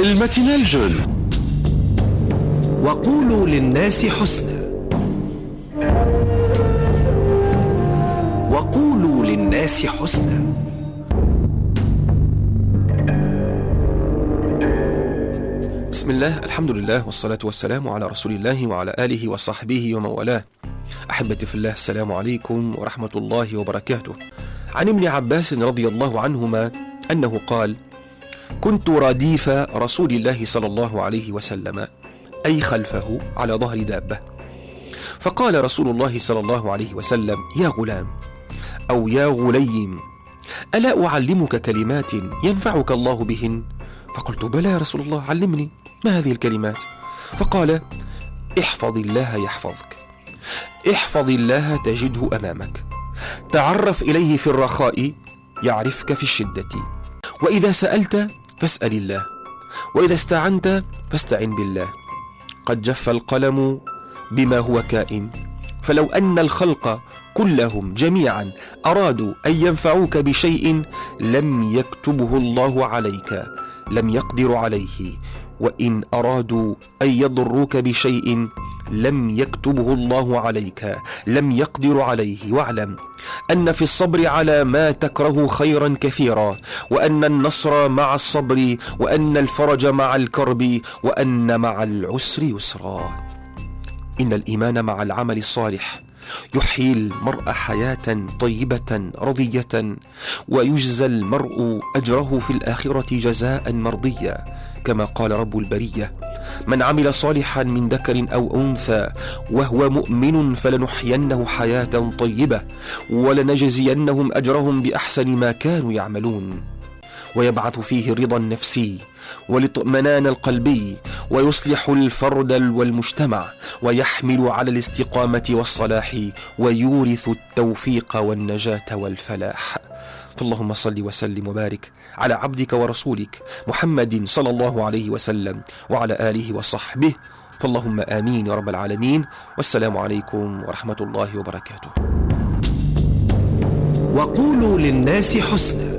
الماتينال جون. وقولوا للناس حسنا. وقولوا للناس حسنا. بسم الله، الحمد لله، والصلاة والسلام على رسول الله وعلى آله وصحبه ومن والاه. أحبتي في الله، السلام عليكم ورحمة الله وبركاته. عن ابن عباس رضي الله عنهما أنه قال: كنت رديف رسول الله صلى الله عليه وسلم، أي خلفه على ظهر دابة، فقال رسول الله صلى الله عليه وسلم: يا غلام أو يا غليم، ألا أعلمك كلمات ينفعك الله بهن؟ فقلت: بلى يا رسول الله، علمني، ما هذه الكلمات؟ فقال: احفظ الله يحفظك، احفظ الله تجده أمامك، تعرف إليه في الرخاء يعرفك في الشدة، وإذا سألت فاسأل الله، وإذا استعنت فاستعن بالله. قد جف القلم بما هو كائن، فلو أن الخلق كلهم جميعا أرادوا أن ينفعوك بشيء لم يكتبه الله عليك، لم يقدروا عليه، وإن أرادوا أن يضروك بشيء لم يكتبه الله عليك، لم يقدروا عليه. واعلم أن في الصبر على ما تكره خيرا كثيرا، وأن النصر مع الصبر، وأن الفرج مع الكرب، وأن مع العسر يسرا. إن الإيمان مع العمل الصالح يحيي المرء حياة طيبة رضية، ويجزى المرء أجره في الآخرة جزاء مرضيا، كما قال رب البرية: من عمل صالحا من ذكر أو أنثى وهو مؤمن فلنحيينه حياة طيبة ولنجزينهم أجرهم بأحسن ما كانوا يعملون. ويبعث فيه الرضا النفسي والاطمئنان القلبي، ويصلح الفرد والمجتمع، ويحمل على الاستقامة والصلاح، ويورث التوفيق والنجاة والفلاح. فاللهم صل وسلم وبارك على عبدك ورسولك محمد صلى الله عليه وسلم وعلى آله وصحبه، فاللهم آمين يا رب العالمين. والسلام عليكم ورحمة الله وبركاته. وقولوا للناس حسنا.